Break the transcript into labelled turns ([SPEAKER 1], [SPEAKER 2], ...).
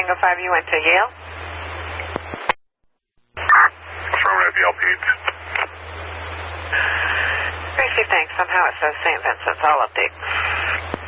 [SPEAKER 1] Tango 5, you went to Yale?
[SPEAKER 2] Affirmative, Yale Peds.
[SPEAKER 1] Tracy, thanks. Somehow it says St. Vincent's. I'll update.